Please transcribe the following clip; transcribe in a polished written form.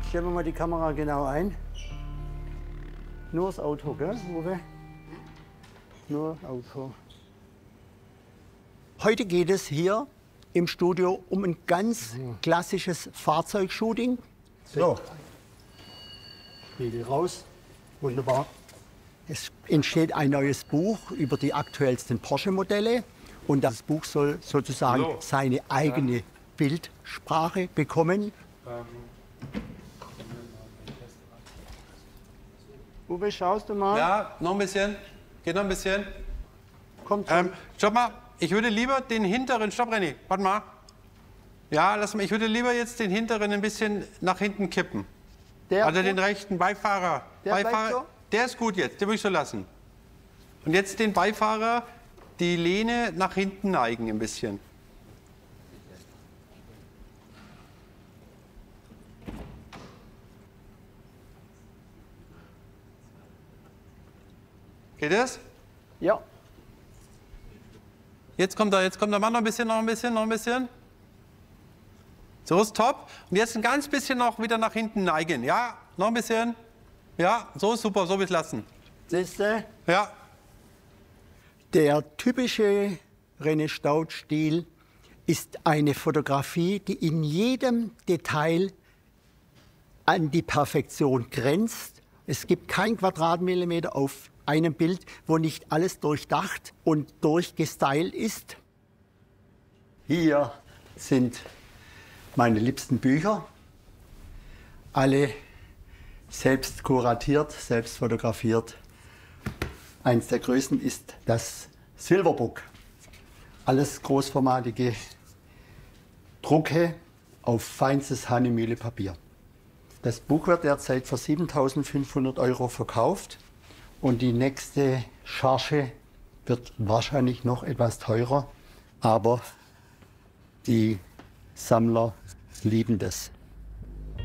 Jetzt stellen wir mal die Kamera genau ein. Nur das Auto, gell, Uwe? Nur Auto. Heute geht es hier im Studio um ein ganz klassisches Fahrzeugshooting. So. Spiegel raus. Wunderbar. Es entsteht ein neues Buch über die aktuellsten Porsche-Modelle. Und das Buch soll sozusagen seine eigene Bildsprache bekommen. Uwe, schaust du mal? Ja, noch ein bisschen. Geht noch ein bisschen. Kommt schon. Stopp mal. Ich würde lieber den hinteren. Stopp, René. Warte mal. Ja, lass mal. Ich würde lieber jetzt den hinteren ein bisschen nach hinten kippen. Also den rechten Beifahrer. So? Der ist gut jetzt. Den würde ich so lassen. Und jetzt den Beifahrer, die Lehne nach hinten neigen ein bisschen. Geht das? Ja. Jetzt kommt er. Mach noch ein bisschen. So ist top. Und jetzt ein ganz bisschen noch wieder nach hinten neigen. Ja, noch ein bisschen. Ja, so ist super, so will ich lassen. Siehst du? Ja. Der typische René Staudt-Stil ist eine Fotografie, die in jedem Detail an die Perfektion grenzt. Es gibt kein Quadratmillimeter auf einem Bild, wo nicht alles durchdacht und durchgestylt ist. Hier sind meine liebsten Bücher, alle selbst kuratiert, selbst fotografiert. Eins der größten ist das Silverbook. Alles großformatige Drucke auf feinstes Hahnemühle-Papier. Das Buch wird derzeit für 7.500 € verkauft und die nächste Charge wird wahrscheinlich noch etwas teurer, aber die Sammler lieben das.